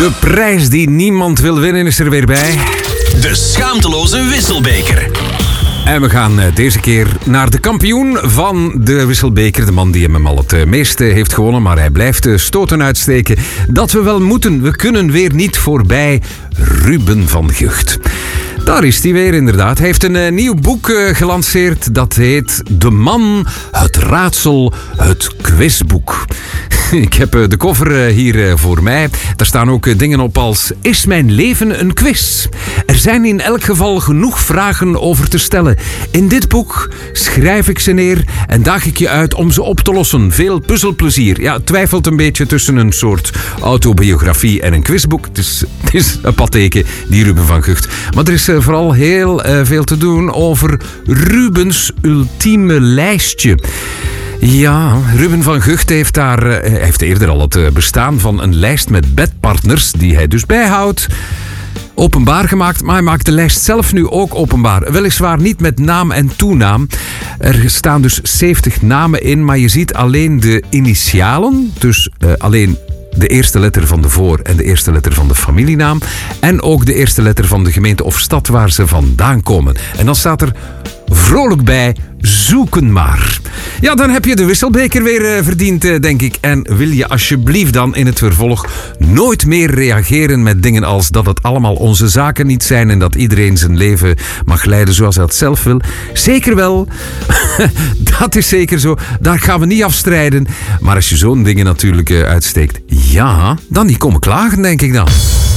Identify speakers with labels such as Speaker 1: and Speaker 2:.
Speaker 1: De prijs die niemand wil winnen is er weer bij.
Speaker 2: De schaamteloze wisselbeker.
Speaker 1: En we gaan deze keer naar de kampioen van de wisselbeker. De man die hem al het meeste heeft gewonnen, maar hij blijft stoten uitsteken. Dat we wel moeten, we kunnen weer niet voorbij. Ruben van Gucht. Daar is hij weer, inderdaad. Hij heeft een nieuw boek gelanceerd. Dat heet De Man, het Raadsel, het Quizboek. Ik heb de cover hier voor mij. Daar staan ook dingen op als: is mijn leven een quiz? Er zijn in elk geval genoeg vragen over te stellen. In dit boek schrijf ik ze neer en daag ik je uit om ze op te lossen. Veel puzzelplezier. Ja, het twijfelt een beetje tussen een soort autobiografie en een quizboek. Het is een patteken, die Ruben van Gucht. Maar er is vooral heel veel te doen over Rubens ultieme lijstje. Ja, Ruben van Gucht heeft eerder al het bestaan van een lijst met bedpartners, die hij dus bijhoudt, openbaar gemaakt, maar hij maakt de lijst zelf nu ook openbaar. Weliswaar niet met naam en toenaam. Er staan dus 70 namen in, maar je ziet alleen de initialen, dus alleen de eerste letter van de voor- en de eerste letter van de familienaam. En ook de eerste letter van de gemeente of stad waar ze vandaan komen. En dan staat er vrolijk bij: zoeken maar. Ja, dan heb je de wisselbeker weer verdiend, denk ik. En wil je alsjeblieft dan in het vervolg nooit meer reageren met dingen als dat het allemaal onze zaken niet zijn en dat iedereen zijn leven mag leiden zoals hij het zelf wil? Zeker wel. Dat is zeker zo. Daar gaan we niet afstrijden. Maar als je zo'n dingen natuurlijk uitsteekt, ja, dan niet komen klagen, denk ik dan.